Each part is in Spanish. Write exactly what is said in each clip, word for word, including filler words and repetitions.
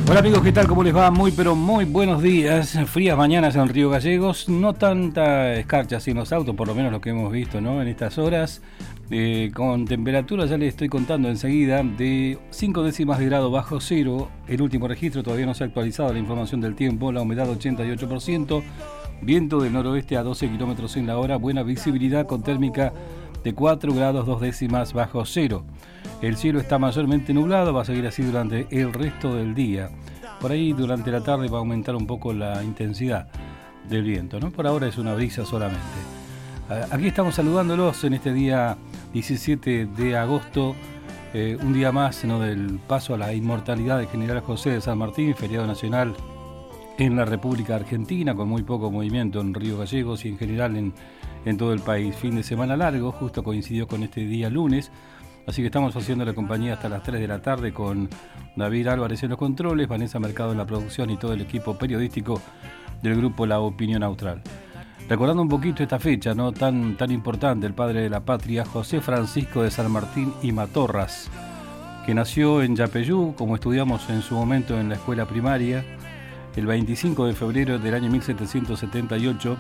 Hola amigos, ¿qué tal? ¿Cómo les va? Muy pero muy buenos días. Frías mañanas en Río Gallegos, no tanta escarcha así en los autos, por lo menos lo que hemos visto, ¿no? En estas horas, eh, con temperaturas, ya les estoy contando enseguida, de cinco décimas de grado bajo cero. El último registro todavía no se ha actualizado la información del tiempo, la humedad ochenta y ocho por ciento, viento del noroeste a doce kilómetros en la hora, buena visibilidad con térmica de cuatro grados dos décimas bajo cero. El cielo está mayormente nublado, va a seguir así durante el resto del día. Por ahí durante la tarde va a aumentar un poco la intensidad del viento, ¿no? Por ahora es una brisa solamente. Aquí estamos saludándolos en este día diecisiete de agosto, eh, un día más, ¿no?, del paso a la inmortalidad del general José de San Martín, feriado nacional en la República Argentina, con muy poco movimiento en Río Gallegos y en general en, en todo el país. Fin de semana largo, justo coincidió con este día lunes. Así que estamos haciendo la compañía hasta las tres de la tarde con David Álvarez en los controles, Vanessa Mercado en la producción y todo el equipo periodístico del grupo La Opinión Austral. Recordando un poquito esta fecha, ¿no?, tan, tan importante, el padre de la patria, José Francisco de San Martín y Matorras, que nació en Yapeyú, como estudiamos en su momento en la escuela primaria, el veinticinco de febrero del año mil setecientos setenta y ocho,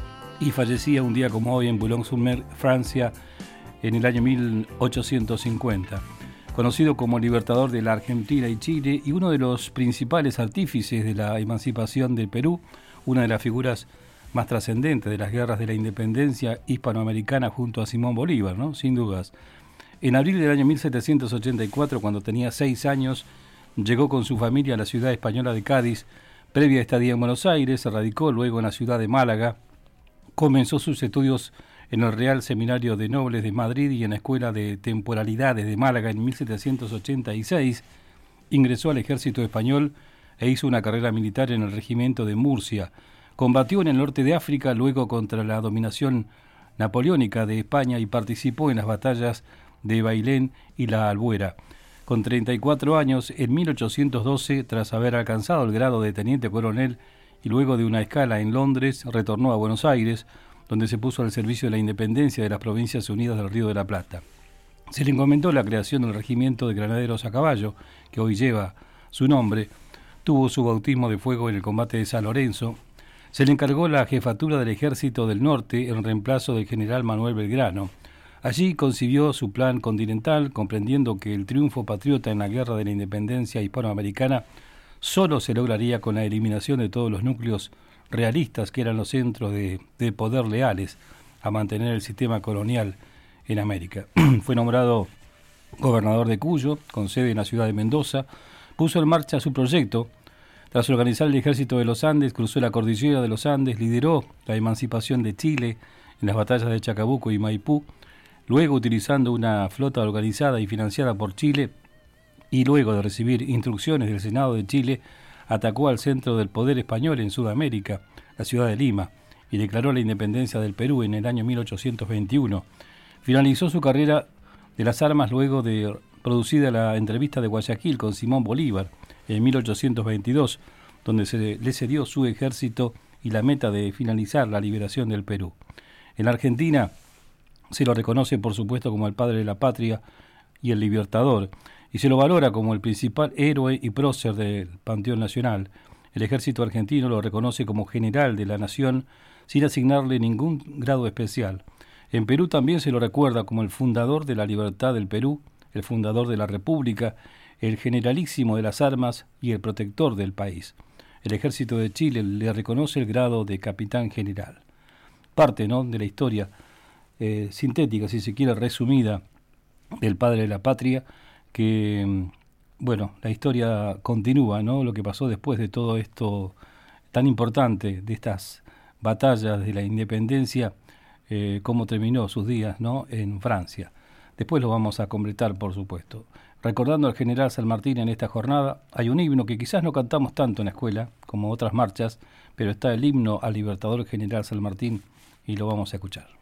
y fallecía un día como hoy en Boulogne-sur-Mer, Francia, en el año mil ochocientos cincuenta. Conocido como libertador de la Argentina y Chile y uno de los principales artífices de la emancipación del Perú, una de las figuras más trascendentes de las guerras de la independencia hispanoamericana junto a Simón Bolívar, ¿no?, sin dudas. En abril del año mil setecientos ochenta y cuatro, cuando tenía seis años, llegó con su familia a la ciudad española de Cádiz. Previa estadía en Buenos Aires, se radicó luego en la ciudad de Málaga, comenzó sus estudios en el Real Seminario de Nobles de Madrid y en la Escuela de Temporalidades de Málaga en mil setecientos ochenta y seis. Ingresó al ejército español e hizo una carrera militar en el regimiento de Murcia. Combatió en el norte de África, luego contra la dominación napoleónica de España, y participó en las batallas de Bailén y la Albuera. Con treinta y cuatro años, en mil ochocientos doce, tras haber alcanzado el grado de teniente coronel y luego de una escala en Londres, retornó a Buenos Aires, donde se puso al servicio de la independencia de las Provincias Unidas del Río de la Plata. Se le encomendó la creación del regimiento de granaderos a caballo, que hoy lleva su nombre. Tuvo su bautismo de fuego en el combate de San Lorenzo. Se le encargó la jefatura del Ejército del Norte en reemplazo del general Manuel Belgrano. Allí concibió su plan continental, comprendiendo que el triunfo patriota en la Guerra de la Independencia hispanoamericana solo se lograría con la eliminación de todos los núcleos realistas que eran los centros de, de poder leales a mantener el sistema colonial en América. Fue nombrado gobernador de Cuyo, con sede en la ciudad de Mendoza. Puso en marcha su proyecto. Tras organizar el ejército de los Andes, cruzó la cordillera de los Andes, lideró la emancipación de Chile en las batallas de Chacabuco y Maipú. Luego, utilizando una flota organizada y financiada por Chile, y luego de recibir instrucciones del Senado de Chile, atacó al centro del poder español en Sudamérica, la ciudad de Lima, y declaró la independencia del Perú en el año mil ochocientos veintiuno. Finalizó su carrera de las armas luego de producida la entrevista de Guayaquil con Simón Bolívar en mil ochocientos veintidós, donde se le cedió su ejército y la meta de finalizar la liberación del Perú. En la Argentina se lo reconoce, por supuesto, como el padre de la patria y el libertador, y se lo valora como el principal héroe y prócer del Panteón Nacional. El ejército argentino lo reconoce como general de la nación sin asignarle ningún grado especial. En Perú también se lo recuerda como el fundador de la libertad del Perú, el fundador de la República, el generalísimo de las armas y el protector del país. El ejército de Chile le reconoce el grado de capitán general. Parte, ¿no?, de la historia eh, sintética, si se quiere, resumida, del padre de la patria, que, bueno, la historia continúa, ¿no?, lo que pasó después de todo esto tan importante, de estas batallas de la independencia, eh, cómo terminó sus días, ¿no?, en Francia. Después lo vamos a completar, por supuesto. Recordando al general San Martín en esta jornada, hay un himno que quizás no cantamos tanto en la escuela, como otras marchas, pero está el himno al libertador general San Martín, y lo vamos a escuchar.